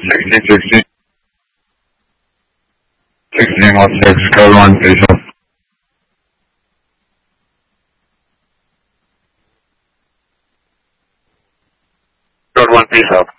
16, 16 was 6, code 1, please hold. Code 1, please hold.